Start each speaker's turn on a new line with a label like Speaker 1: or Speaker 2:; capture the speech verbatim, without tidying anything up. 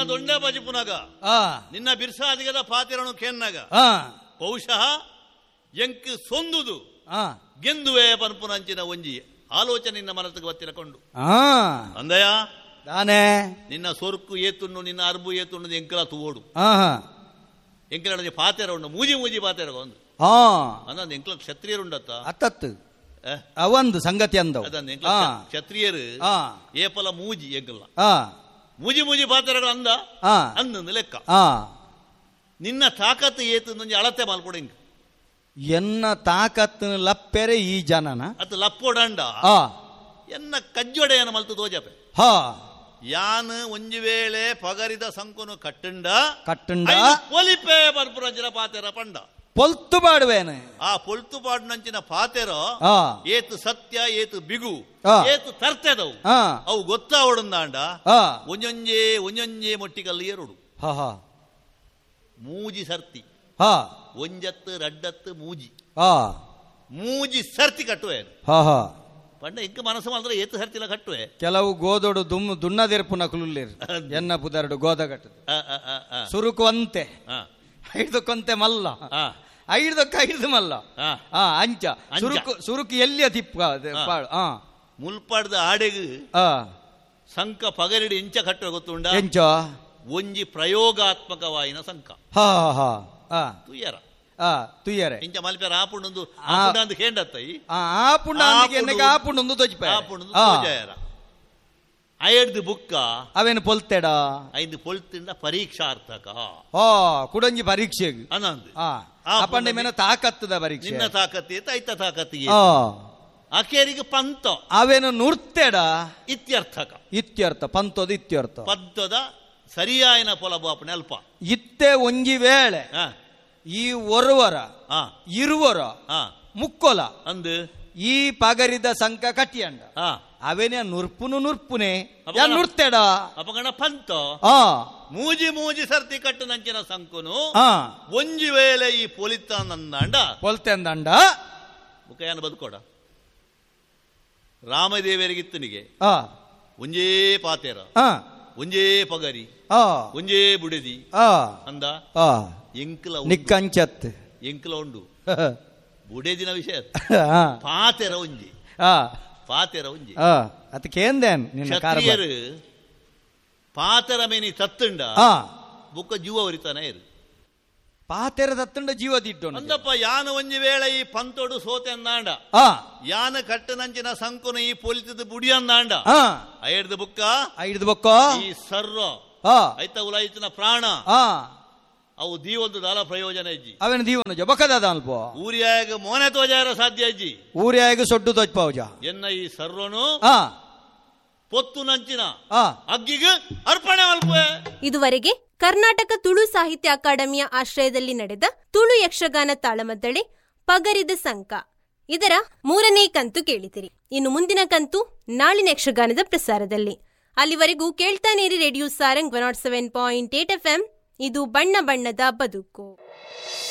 Speaker 1: ದೊಂಡ ಬಜಿಪುನಗ ನಿನ್ನ ಬಿರ್ಸಾದಿಗದ ಪಾತಿರನು ಕೆನ್ನಗ ಬಹುಶಃ ಎಂಕ್ ಸೊಂದುದು ಗೆಂದುವೆ ಪನ್ಪುನಂಚಿನ ಒಂಜಿ ಆಲೋಚನೆ ನಿನ್ನ ಮನಸ್ಸಿಗೆ ಬತ್ತಿರಕೊಂಡು ಅಂದಯ
Speaker 2: ತಾನೇ
Speaker 1: ನಿನ್ನ ಸೊರ್ಕು ಏತುಣ್ಣು ನಿನ್ನ ಅರ್ಬು ಏತುಣ್ಣು ಎಂಕಲ ತೂಡು ಎಂಕಲ ಪಾತೆರ ಉಂಡು ಮೂಜಿ ಮೂಜಿ ಪಾತೆರ ಒಂದು ಅಂದ ಎಂಕಲ ಕ್ಷತ್ರಿಯರುಂಡತ್ತ ಅತ್ತತ್ತು
Speaker 2: ಅವಂದು ಸಂಗತಿ ಅಂದ
Speaker 1: ಕ್ಷತ್ರಿಯರು ಏಪಲ ಮೂಜಿ ಎಂಕಲ ಮೂಜಿ ಮೂಜಿ ಪಾತೆರಗಳು ಅಂದ ಅಂದ ಲೆಕ್ಕ ನಿನ್ನ ತಾಕತ್ತು ಏತು ಅಳತೆ ಮಾಲ್ಕೊಡ ಹಿಂಗ
Speaker 2: ಎನ್ನ ತಾಕತ್ತು ಲಪ್ಪೆರೆ ಈ ಜನನ
Speaker 1: ಅದು ಲಪ್ಪೋಡಂಡ ಎನ್ನ ಕಜ್ಜೊಡೆಯನ ಮಲ್ತು ತೋಜಪೆ
Speaker 2: ಹಾ
Speaker 1: ಯಾನ್ ಒಂಜಿ ವೇಳೆ ಪಗರಿದ ಸಂಕುನು ಕಟ್ಟಂಡ
Speaker 2: ಕಟ್ಟಂಡ
Speaker 1: ಪೊಲಿಪೆ ಬರ್ಪುರಂಚಿನ ಪಾತೆರ ಪಂಡ
Speaker 2: ಪೊಲ್ತು ಪಾಡುವೇನೆ
Speaker 1: ಆ ಪೊಲ್ತು ಪಾಡಿನಂಚಿನ ಪಾತೆರ ಏತು ಸತ್ಯ ಏತು ಬಿಗು ಏತು ತರ್ತೆದವು ಅವು ಗೊತ್ತಾವಡುಂದಾಂಡ ಒಂಜೊಂಜೆ ಒಂಜೊಂಜೆ ಮೊಟ್ಟಿಗಲ್ಲಿ ಎರಡು ಮೂಜಿ ಸರ್ತಿ ಒಂಜತ್ತು ರಡ್ಡತ್ತು ಮೂಜಿ ಮೂಜಿ ಸರ್ತಿ ಕಟ್ಟುವೆ ಪಂಡ ಇಂಕ ಮನಸ್ಸು ಮಾಡಿದ್ರೆ ಏತು ಸರ್ತಿಲ ಕಟ್ಟುವೆ
Speaker 2: ಕೆಲವು ಗೋದೋಡು ದುಮ್ ದುನ್ನದಿರ್ಪುನ ಕುಲುಲ್ಲಿರು ಎನ್ನ ಪುದರ್ಡು ಗೋದ ಕಟ್ಟದು ಸುರುಕುವಂತೆ ಐದಕ್ಕೊಂತೆ ಮಲ್ಲ ಐದಕ್ಕ ಐದು ಮಲ್ಲ ಅಂಚ ಸುರುಕು ಸುರುಕು ಎಲ್ಲಿಯ ತಿಪ್ಪ
Speaker 1: ಮುಲ್ಪಾಡ್ದ ಆಡೆಗು ಸಂಕ ಪಗರಿಡಿ ಇಂಚ ಕಟ್ಟುವೆ ಗೊತ್ತುಂಡ
Speaker 2: ಎಂಚ
Speaker 1: ಒಂಜಿ ಪ್ರಯೋಗಾತ್ಮಕವಾಯಿನ ಸಂಕ ತುಯ್ಯರ
Speaker 2: ತುಯ್ಯರೆ
Speaker 1: ಇಂಚ ಮಲ್ಪೆರ ಆಪುಂಡು ಆಪುಂಡು ಕೇಂಡತ್ತೈ
Speaker 2: ಆಪುಂಡು ಆಪುಂಡು ತೋಜಿಪ
Speaker 1: ಆಪುಂಡು ತೋಜಾಯರ ಐದು ಬುಕ್ಕ
Speaker 2: ಅವೇನು ಪೊಲ್ತೆಡ
Speaker 1: ಐದು ಪೊಲ್ತಿಂದ ಪರೀಕ್ಷಾರ್ಥಕ
Speaker 2: ಓ ಕುಡಂಜಿ ಪರೀಕ್ಷೆಗೆ
Speaker 1: ಅನಂದ್
Speaker 2: ಅಪ್ಪಂಡೆ ಮೇನ ತಾಕತ್ತದ ಪರೀಕ್ಷೆ
Speaker 1: ನಿನ್ನ ತಾಕತ್ತಿ ಐತ ತಾಕತ್ತಿಗೆ ಅಕೇರಿಗೆ ಪಂತ
Speaker 2: ಅವೇನು ನುರ್ತೆಡ
Speaker 1: ಇತ್ಯರ್ಥಕ
Speaker 2: ಇತ್ಯರ್ಥ ಪಂತದ ಇತ್ಯರ್ಥ
Speaker 1: ಪದ್ಯದ ಸರಿಯಾಯಿನ ಪೊಲಬಾಪನೆ ಅಲ್ಪ
Speaker 2: ಇತ್ತೆ ಒಂಜಿ ವೇಳೆ ಈ ಒರುವರ ಇರುವರ ಮುಕ್ಕೊಲ
Speaker 1: ಅಂದು
Speaker 2: ಈ ಪಗರಿದ ಸಂಕ ಕಟ್ಟಿಯಂಡ ಅವೇನೇ ನುರ್ಪುನು ನುರ್ಪುನೆ ನುರ್ತೆಡ
Speaker 1: ಅಪಗಣ ಪಂತ ಮೂಜಿ ಮೂಜಿ ಸರ್ತಿ ಕಟ್ಟು ನಂಚಿನ ಸಂಕುನು ಒಂಜಿ ವೇಳೆ ಈ ಪೊಲಿತ ನಂದಾಂಡ
Speaker 2: ಪೊಲ್ತೆಂದಂಡ
Speaker 1: ಮುಖಯಾನ ಬದುಕೋಡ ರಾಮದೇವರಿಗಿತ್ತನಿಗೆ ಒಂಜೇ ಪಾತೆರ ಒಂಜೇ ಪಗರಿ ಒಂಜೇ ಬುಡದಿ ಅಂದ ಎಂಕ್ಲ
Speaker 2: ನಿಕ್ಕಂಚತ್
Speaker 1: ಎಂಕ್ಲ ಉಂಡು ಬುಡೇದಿನ ವಿಷಯ ಪಾತೆರ ಒಂಜಿ ಪಾತೆರ ಒಂಜಿ
Speaker 2: ಅದಕ್ಕೇಂದೇನ್
Speaker 1: ಕ್ಷತ್ರಿಯರು ಪಾತೆರ ಮೇನಿ ತತ್ತುಂಡ ಬುಕ್ಕ ಜೀವ ಹೊರಿತಾನೆ ಇರು
Speaker 2: ಪಾತೆರ ತತ್ತುಂಡ ಜೀವ ದಿಟ್ಟು
Speaker 1: ಅಂದಪ್ಪ ಯಾನ ಒಂಜಿ ವೇಳೆ ಈ ಪಂತೋಡು ಸೋತೆ ಅಂದಾಂಡ ಯಾನ ಕಟ್ಟು ನಂಚಿನ ಸಂಕುನ ಈ ಪೊಲಿತದ ಬುಡಿ ಅಂದಾಂಡ ಐಡ್ದು ಬುಕ್ಕ
Speaker 2: ಐಡ್ದು ಬುಕ್ಕ
Speaker 1: ಈ ಸರ್ವ ಐತ ಉಲಾಯಿತನ ಪ್ರಾಣ ಅವು ದೀವೊಂದು ದಾಲ ಪ್ರಯೋಜನ ಇಜ್ಜಿ
Speaker 2: ಅವೇನು ದೀವನ ಜಬಕದ ಅಲ್ಪ
Speaker 1: ಊರಿಯಾಗ ಮೋನೆ ತೋಜಾರ ಸಾಧ್ಯ ಇಜ್ಜಿ
Speaker 2: ಊರಿಯಾಗ ಸೊಡ್ಡು ತೋಜ್ಪಾವಜ
Speaker 1: ಎನ್ನ ಈ ಸರ್ವನು ಪೊತ್ತು ನಂಚಿನ ಅಗ್ಗಿಗೆ ಅರ್ಪಣೆ ಅಲ್ಪೆ.
Speaker 3: ಇದುವರೆಗೆ ಕರ್ನಾಟಕ ತುಳು ಸಾಹಿತ್ಯ ಅಕಾಡೆಮಿಯ ಆಶ್ರಯದಲ್ಲಿ ನಡೆದ ತುಳು ಯಕ್ಷಗಾನ ತಾಳಮದ್ದಳೆ ಪಗರಿದ ಸಂಕ ಇದರ ಮೂರನೇ ಕಂತು ಕೇಳಿದಿರಿ. ಇನ್ನು ಮುಂದಿನ ಕಂತು ನಾಳಿನ ಯಕ್ಷಗಾನದ ಪ್ರಸಾರದಲ್ಲಿ. ಅಲ್ಲಿವರೆಗೂ ಕೇಳ್ತಾನೇರಿ radio Sarang one not seven point eight F M. ಇದು ಬಣ್ಣ ಬಣ್ಣದ ಬದುಕು.